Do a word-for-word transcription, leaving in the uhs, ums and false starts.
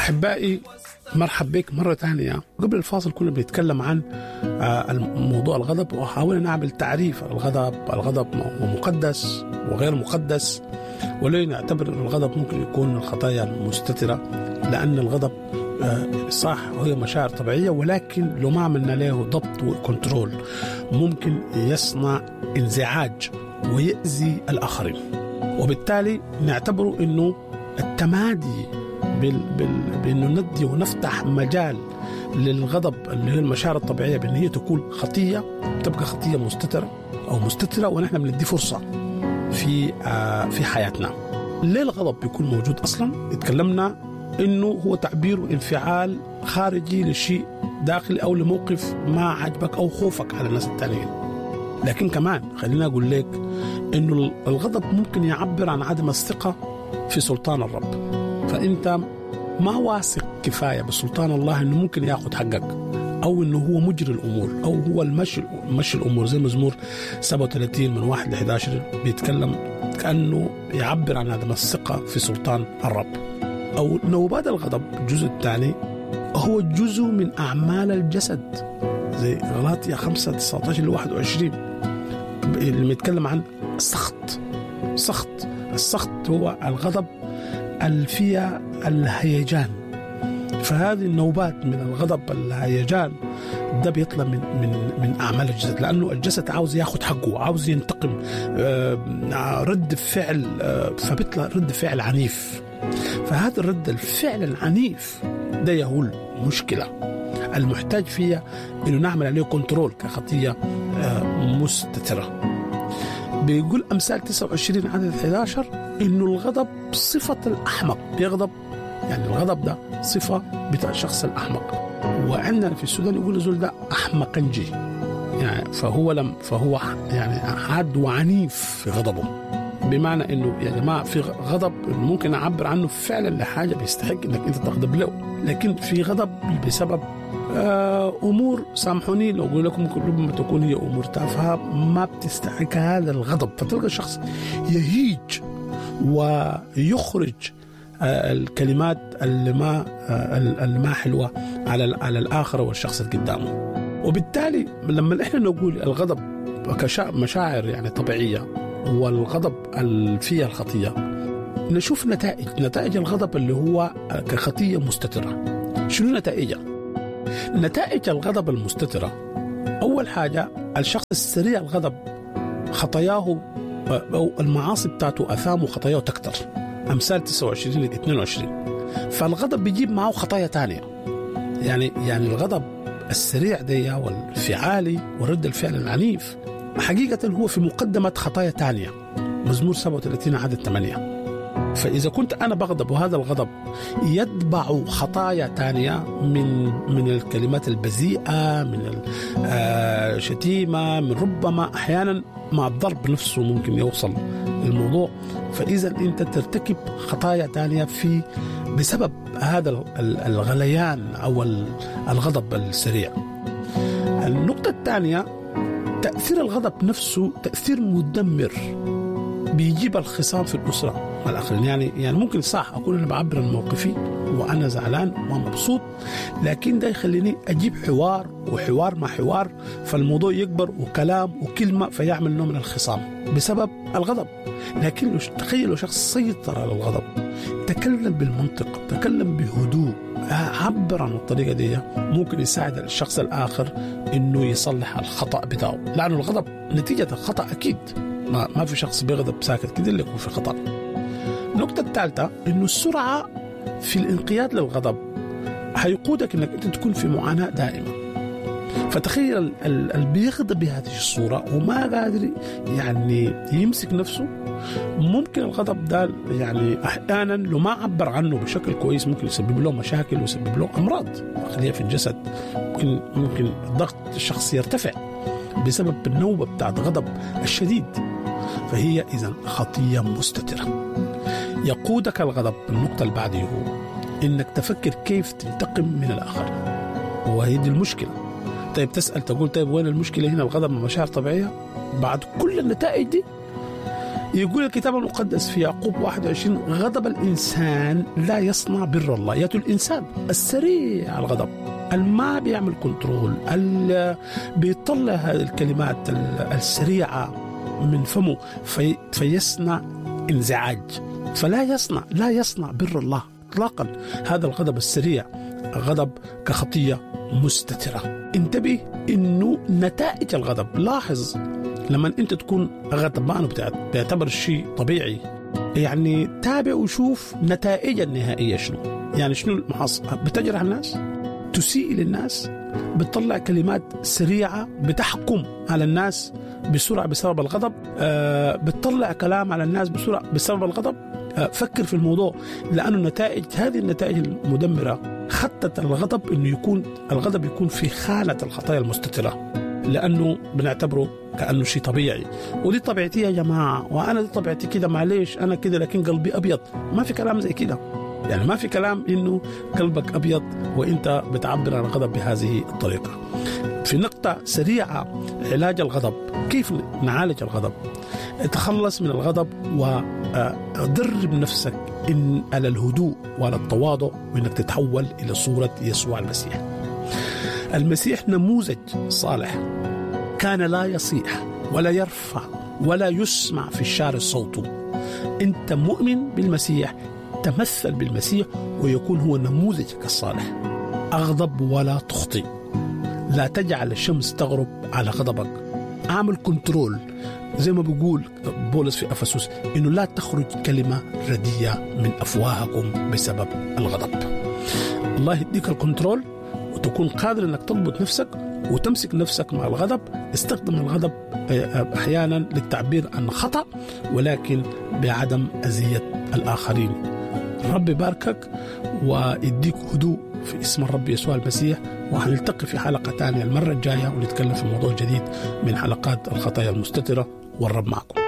أحبائي مرحب بك مرة ثانية. قبل الفاصل كنا بنتكلم عن موضوع الغضب وحاولنا نعمل تعريف الغضب. الغضب مقدس وغير مقدس، وليه نعتبر أن الغضب ممكن يكون من الخطايا المستترة، لأن الغضب صح وهي مشاعر طبيعية، ولكن لو ما عملنا له ضبط وكنترول ممكن يصنع انزعاج ويأذي الآخرين، وبالتالي نعتبره أنه التمادي بال... بال... بأنه ندي ونفتح مجال للغضب اللي هي المشاعر الطبيعية بأن هي تكون خطية، تبقى خطية مستترة أو مستترة، ونحن بندي فرصة في آه في حياتنا. ليه الغضب بيكون موجود أصلا؟ اتكلمنا إنه هو تعبير وانفعال خارجي لشيء داخلي أو لموقف ما عجبك أو خوفك على الناس التانيين. لكن كمان خلينا أقول لك إنه الغضب ممكن يعبر عن عدم الثقة في سلطان الرب، فأنت ما واثق كفاية بسلطان الله إنه ممكن يأخذ حقك، أو إنه هو مجري الأمور، أو هو المشي مشي الأمور. زي مزمور سبعة وثلاثين من واحد لأحد عشر بيتكلم كأنه يعبر عن عدم الثقة في سلطان الرب. أو نوبات الغضب الجزء الثاني هو جزء من أعمال الجسد، زي غلاطية خمسة تسعة عشر لواحد وعشرين اللي بيتكلم عن السخط. سخط السخط هو الغضب اللي فيها الهيجان، فهذه النوبات من الغضب الهيجان ده بيطلع من من من أعمال الجسد، لأنه الجسد عاوز ياخد حقه، عاوز ينتقم، رد فعل، فبيطلع رد فعل عنيف. فهذا الرد الفعل العنيف ده يهول مشكلة المحتاج فيها إنه نعمل عليه كنترول كخطية مستترة. بيقول أمثال تسعة وعشرين عدد أحد عشر إنه الغضب صفة الأحمق. يغضب يعني الغضب ده صفة بتاع الشخص الأحمق، وعندنا في السودان يقول زول ده أحمقنجي، يعني فهو لم فهو يعني حاد وعنيف في غضبه، بمعنى إنه يا جماعة في غضب ممكن أعبر عنه فعلا لحاجة بيستحق إنك أنت تغضب له، لكن في غضب بسبب أمور، سامحوني لو أقول لكم ربما تكون هي أمور تافهة ما بتستحق هذا الغضب، فتلقى الشخص يهيج ويخرج الكلمات اللي ما اللي ما حلوة على على الآخر والشخص اللي قدامه. وبالتالي لما إحنا نقول الغضب كمشاعر يعني طبيعية والغضب فيها الخطية، نشوف نتائج نتائج الغضب اللي هو كخطية مستترة. شنو نتائجها؟ نتائج الغضب المستترة أول حاجة الشخص السريع الغضب خطاياه أو المعاصي بتاعته أثامه خطاياه تكتر. أمثال تسعة وعشرين لاثنين وعشرين. فالغضب بيجيب معه خطايا تانية، يعني يعني الغضب السريع دي والانفعالي ورد الفعل العنيف حقيقة هو في مقدمة خطايا تانية. مزمور سبعة وثلاثين عدد ثمانية. فإذا كنت أنا بغضب وهذا الغضب يتبع خطايا تانية من من الكلمات البذيئة، من الشتيمة، من ربما أحيانا مع الضرب نفسه ممكن يوصل الموضوع، فإذا أنت ترتكب خطايا تانية في بسبب هذا الغليان أو الغضب السريع. النقطة الثانية تأثير الغضب نفسه تأثير مدمر، بيجيب الخصام في الأسرة مع الآخرين. يعني يعني ممكن صح أقول أنا بعبر عن موقفي وأنا زعلان وما مبسوط، لكن ده يخليني أجيب حوار وحوار مع حوار، فالموضوع يكبر وكلام وكلمة فيعمل نوع من الخصام بسبب الغضب. لكن لو تخيلوا شخص سيطر على الغضب، تكلم بالمنطق، تكلم بهدوء، عبر عن الطريقة دي، ممكن يساعد الشخص الآخر إنه يصلح الخطأ بتاعه، لأنه الغضب نتيجة الخطأ أكيد، ما ما في شخص بيغضب ساكت كده اللي يكون في خطأ. النقطة الثالثة إنه السرعة في الانقياد للغضب هيقودك إنك أنت تكون في معاناة دائمة. فتخيل اللي بيغضب بهذه الصورة وما قادر يعني يمسك نفسه، ممكن الغضب ده يعني أحيانا لو ما عبر عنه بشكل كويس ممكن يسبب له مشاكل ويسبب له أمراض داخلية في الجسد. ممكن ممكن ضغط الشخص يرتفع بسبب النوبة بتاعت غضب الشديد. فهي إذن خطية مستترة. يقودك الغضب بالنقطة اللي بعده هو إنك تفكر كيف تنتقم من الآخر، وهي دي المشكلة. طيب تسأل تقول طيب وين المشكلة هنا؟ الغضب من مشاعر طبيعية بعد كل النتائج دي؟ يقول الكتاب المقدس في يعقوب واحد وعشرين غضب الإنسان لا يصنع بر الله. يأتي الإنسان السريع الغضب الما بيعمل كنترول، اللي بيطلع هذه الكلمات السريعة من فمه في فيصنع انزعاج، فلا يصنع لا يصنع بر الله اطلاقا. هذا الغضب السريع غضب كخطية مستترة. انتبه انه نتائج الغضب، لاحظ لما انت تكون غضبان بتعتبر الشيء طبيعي، يعني تابع وشوف نتائج النهائية شنو. يعني شنو المحص بتجرح الناس، تسيء للناس، بتطلع كلمات سريعة بتحكم على الناس بسرعة بسبب الغضب، أه بتطلع كلام على الناس بسرعة بسبب الغضب. أه فكر في الموضوع، لأنه النتائج هذه النتائج المدمرة خطت الغضب إنه يكون الغضب يكون في خانة الخطايا المستترة، لأنه بنعتبره كأنه شيء طبيعي. ودي طبيعتي يا جماعة، وأنا دي طبيعتي كده، معليش أنا كده لكن قلبي أبيض. ما في كلام زي كده، يعني ما في كلام إنه قلبك أبيض وإنت بتعبر عن الغضب بهذه الطريقة. في نقطة سريعة، علاج الغضب، كيف نعالج الغضب؟ تخلص من الغضب ودرب نفسك إن على الهدوء وعلى التواضع، وإنك تتحول إلى صورة يسوع المسيح. المسيح نموذج صالح، كان لا يصيح ولا يرفع ولا يسمع في الشارع صوته. أنت مؤمن بالمسيح، تمثل بالمسيح ويكون هو نموذجك الصالح. أغضب ولا تخطئ، لا تجعل الشمس تغرب على غضبك، اعمل كنترول زي ما بيقول بولس في أفسس إنه لا تخرج كلمة ردية من أفواهكم بسبب الغضب. الله يديك الكنترول وتكون قادر إنك تضبط نفسك وتمسك نفسك مع الغضب. استخدم الغضب أحيانا للتعبير عن خطأ، ولكن بعدم أذية الآخرين. رب يباركك ويديك هدوء في اسم الرب يسوع المسيح، وهنلتقي في حلقة تانية المرة الجاية ونتكلم في موضوع جديد من حلقات الخطايا المستترة، والرب معكم.